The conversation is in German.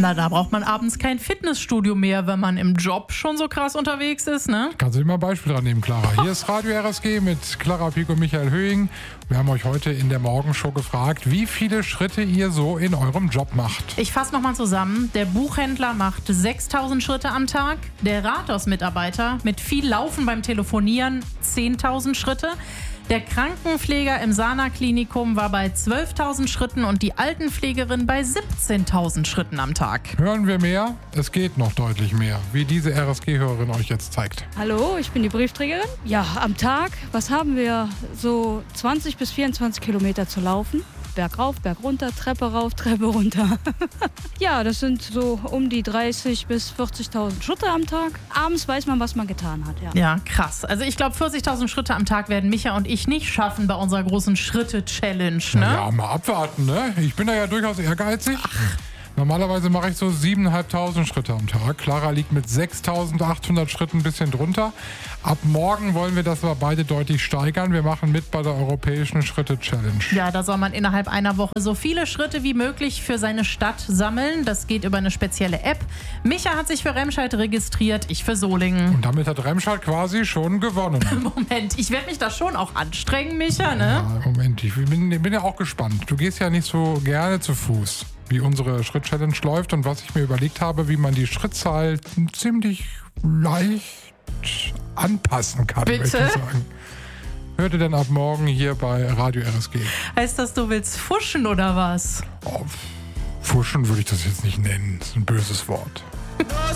Na, da braucht man abends kein Fitnessstudio mehr, wenn man im Job schon so krass unterwegs ist, ne? Kannst du dir mal ein Beispiel dran nehmen, Clara. Hier ist Radio RSG mit Clara Pieck und Michael Höhing. Wir haben euch heute in der Morgenshow gefragt, wie viele Schritte ihr so in eurem Job macht. Ich fasse nochmal zusammen. Der Buchhändler macht 6.000 Schritte am Tag. Der Rathaus-Mitarbeiter mit viel Laufen beim Telefonieren 10.000 Schritte. Der Krankenpfleger im Sana-Klinikum war bei 12.000 Schritten und die Altenpflegerin bei 17.000 Schritten am Tag. Hören wir mehr? Es geht noch deutlich mehr, wie diese RSG-Hörerin euch jetzt zeigt. Hallo, ich bin die Briefträgerin. Ja, am Tag, was haben wir? So 20 bis 24 Kilometer zu laufen. Berg rauf, Berg runter, Treppe rauf, Treppe runter. Ja, das sind so um die 30.000 bis 40.000 Schritte am Tag. Abends weiß man, was man getan hat. Ja, krass. Also ich glaube, 40.000 Schritte am Tag werden Micha und ich nicht schaffen bei unserer großen Schritte-Challenge. Ne? Ja, mal abwarten, ne? Ich bin da ja durchaus ehrgeizig. Normalerweise mache ich so 7.500 Schritte am Tag. Clara liegt mit 6.800 Schritten ein bisschen drunter. Ab morgen wollen wir das aber beide deutlich steigern. Wir machen mit bei der Europäischen Schritte-Challenge. Ja, da soll man innerhalb einer Woche so viele Schritte wie möglich für seine Stadt sammeln. Das geht über eine spezielle App. Micha hat sich für Remscheid registriert, ich für Solingen. Und damit hat Remscheid quasi schon gewonnen. Moment, ich werde mich da schon auch anstrengen, Micha, ne? Ja, Moment, ich bin ja auch gespannt. Du gehst ja nicht so gerne zu Fuß, wie unsere Schritt-Challenge läuft und was ich mir überlegt habe, wie man die Schrittzahl ziemlich leicht anpassen kann, Bitte? möchte ich sagen. Hört ihr denn ab morgen hier bei Radio RSG? Heißt das, du willst fuschen oder was? Oh, Fuschen würde ich das jetzt nicht nennen. Das ist ein böses Wort.